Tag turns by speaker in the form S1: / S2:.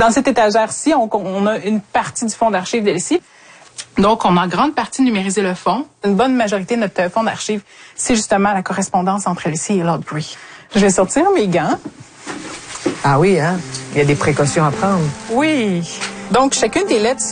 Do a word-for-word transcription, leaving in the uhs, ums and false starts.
S1: Dans cette étagère-ci, on, on a une partie du fonds d'archives de l'I C I. Donc, on a en grande partie numérisé le fonds. Une bonne majorité de notre fonds d'archives, c'est justement la correspondance entre l'I C I et Lord Grey. Je vais sortir mes gants.
S2: Ah oui, hein? Il y a des précautions à prendre.
S1: Oui. Donc, chacune des lettres